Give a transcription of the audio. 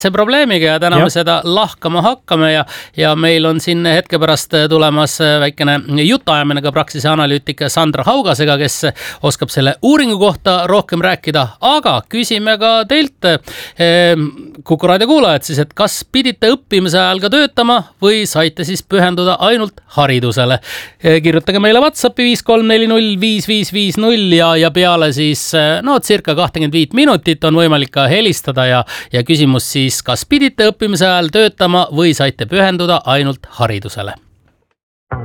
see probleemiga ja täna me seda lahkama hakkame ja meil on siin hetke pärast tulemas väikene jutuajamine ka Praxise analüütik Sandra Haugasega, kes oskab selle uuringu kohta rohkem rääkida, aga küsime ka teilt, Kuku Raadio kuulajad siis, et kas pidite õppimise ajal ka töötama või saite siis pühenduda ainult haridusele. Kirjutage meile WhatsAppi 53405550 ja peale siis circa 25 minutit on võimalik ka helistada ja küsimus siis, kas pidite õppimise ajal töötama või saite pühenduda ainult haridusele.